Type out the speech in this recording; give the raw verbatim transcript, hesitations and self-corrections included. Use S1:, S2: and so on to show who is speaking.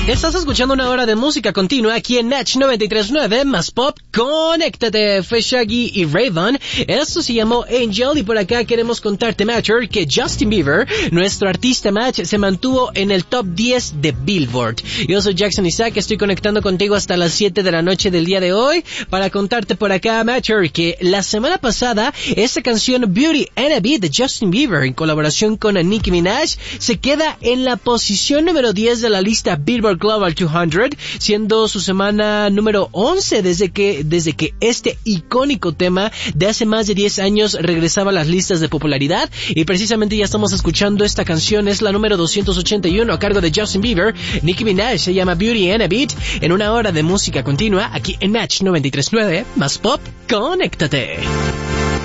S1: Estás escuchando una hora de música continua aquí en Match noventa y tres punto nueve más Pop. Conéctate, fue Shaggy y Rayvon. Esto se llamó Angel y por acá queremos contarte, Matcher, que Justin Bieber, nuestro artista Match, se mantuvo en el top diez de Billboard. Yo soy Jackson Isaac, estoy conectando contigo hasta las siete de la noche del día de hoy para contarte por acá, Matcher, que la semana pasada esta canción Beauty and a Beat de Justin Bieber en colaboración con Nicki Minaj se queda en la posición número diez de la lista Billboard Global doscientos, siendo su semana número once desde que desde que este icónico tema de hace más de diez años regresaba a las listas de popularidad. Y precisamente ya estamos escuchando esta canción, es la número doscientos ochenta y uno a cargo de Justin Bieber. Nicki Minaj se llama Beauty and a Beat, en una hora de música continua aquí en Match noventa y tres punto nueve más Pop. Conéctate.